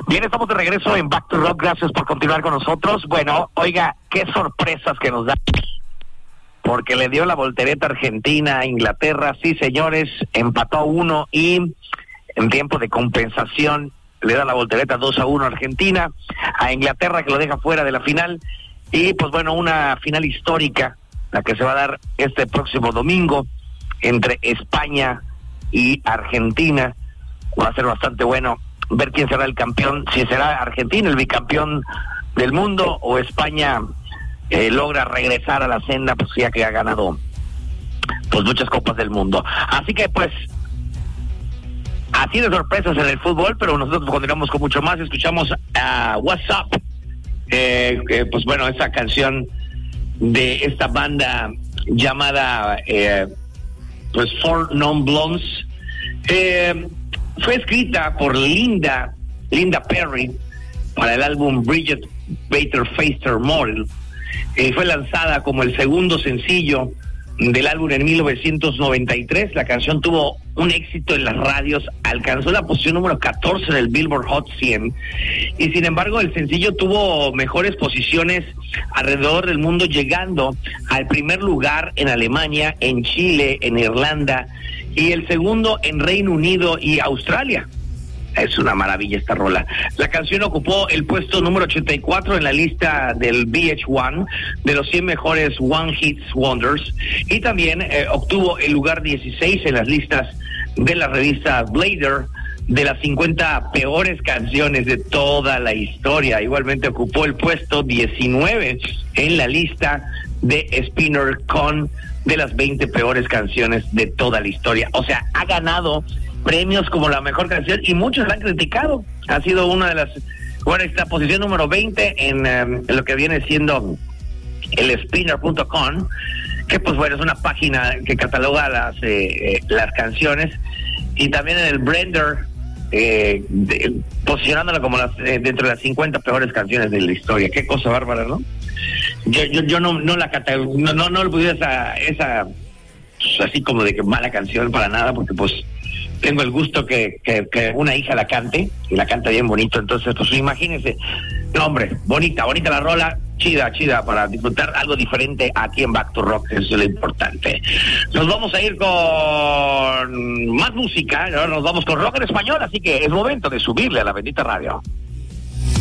Bien, estamos de regreso en Back to Rock. Gracias por continuar con nosotros. Bueno, oiga, qué sorpresas que nos da. Porque le dio la voltereta Argentina a Inglaterra. Sí, señores, empató 1 y en tiempo de compensación le da la voltereta 2-1 a Argentina, a Inglaterra, que lo deja fuera de la final. Y pues bueno, una final histórica, la que se va a dar este próximo domingo entre España y Argentina. Va a ser bastante bueno ver quién será el campeón, si será Argentina el bicampeón del mundo o España logra regresar a la senda, pues ya que ha ganado pues muchas copas del mundo. Así que pues así de sorpresas en el fútbol, pero nosotros continuamos con mucho más. Escuchamos a What's Up, pues bueno, esa canción de esta banda llamada pues Four Non Blondes. Fue escrita por Linda Perry para el álbum Bridget Bader Faster Model. Fue lanzada como el segundo sencillo del álbum en 1993. La canción tuvo un éxito en las radios, alcanzó la posición número 14 del Billboard Hot 100 y sin embargo el sencillo tuvo mejores posiciones alrededor del mundo, llegando al primer lugar en Alemania, en Chile, en Irlanda y el segundo en Reino Unido y Australia. Es una maravilla esta rola. La canción ocupó el puesto número 84 en la lista del VH1 de los 100 mejores One Hits Wonders y también obtuvo el lugar 16 en las listas de la revista Blader de las 50 peores canciones de toda la historia. Igualmente ocupó el puesto 19 en la lista de Spinner con de las 20 peores canciones de toda la historia. O sea, ha ganado premios como la mejor canción y muchos la han criticado. Ha sido una de las, bueno, esta posición número 20 en lo que viene siendo el spinner.com, que pues bueno, es una página que cataloga las canciones, y también en el Blender, posicionándola como dentro de las 50 peores canciones de la historia. Qué cosa bárbara, ¿no? Yo no le pudiera esa así como de que mala canción para nada, porque pues tengo el gusto que una hija la cante, y la canta bien bonito. Entonces pues imagínense, no, hombre, bonita la rola, chida para disfrutar algo diferente aquí en Back to Rock. Eso es lo importante. Nos vamos a ir con más música, ahora nos vamos con rock en español, así que es momento de subirle a la bendita radio.